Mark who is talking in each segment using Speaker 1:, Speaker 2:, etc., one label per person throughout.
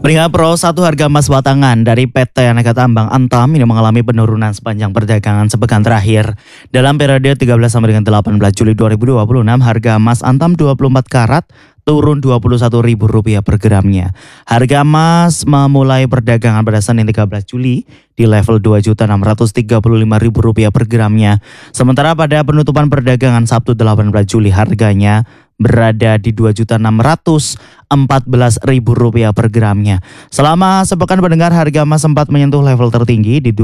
Speaker 1: Peringkat Pro 1 harga emas batangan dari PT Aneka Tambang Antam ini mengalami penurunan sepanjang perdagangan sepekan terakhir. Dalam periode 13 sampai dengan 18 Juli 2026, harga emas Antam 24 karat turun Rp21.000 per gramnya. Harga emas memulai perdagangan pada Senin 13 Juli di level Rp2.635.000 per gramnya. Sementara pada penutupan perdagangan Sabtu 18 Juli harganya berada di Rp2.614.000 per gramnya. Selama sepekan pendengar, harga emas sempat menyentuh level tertinggi di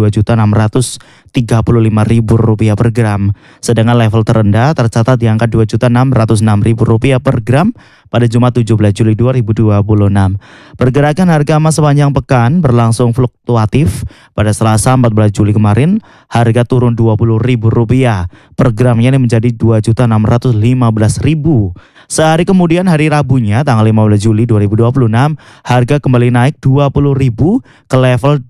Speaker 1: Rp2.635.000 per gram. Sedangkan level terendah tercatat di angka Rp2.606.000 per gram pada Jumat 17 Juli 2026. Pergerakan harga emas sepanjang pekan berlangsung fluktuatif. Pada Selasa 14 Juli kemarin, harga turun Rp20.000 per gramnya ini menjadi Rp2.615.000. Sehari kemudian hari Rabunya tanggal 15 Juli 2026, harga kembali naik Rp20.000 ke level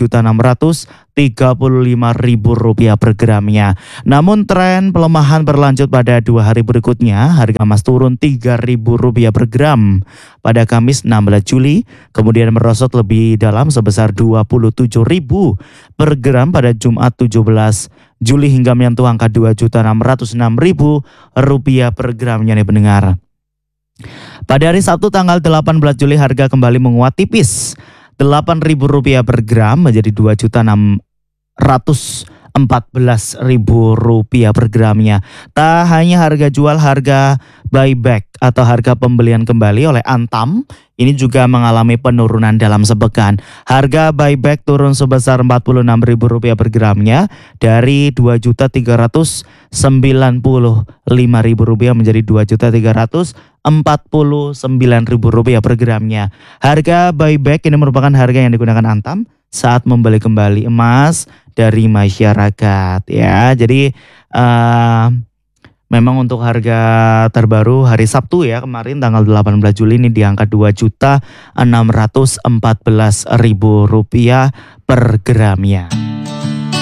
Speaker 1: Rp2.635.000 per gramnya. Namun tren pelemahan berlanjut pada 2 hari berikutnya. Harga emas turun Rp3.000 per gram pada Kamis 16 Juli, kemudian merosot lebih dalam sebesar Rp27.000 per gram pada Jumat 17 Juli hingga menyentuh angka Rp2.606.000 per gramnya nih pendengar. Pada hari Sabtu tanggal 18 Juli harga kembali menguat tipis Rp8.000 per gram menjadi Rp2.614.000 per gramnya. Tak hanya harga jual, harga buyback atau harga pembelian kembali oleh Antam ini juga mengalami penurunan dalam sepekan. Harga buyback turun sebesar Rp46.000 per gramnya dari Rp2.395.000 menjadi Rp2.349.000 per gramnya. Harga buyback ini merupakan harga yang digunakan Antam saat membeli kembali emas dari masyarakat ya. Jadi memang untuk harga terbaru hari Sabtu ya kemarin tanggal 18 Juli ini di angka Rp2.614.000 per gramnya.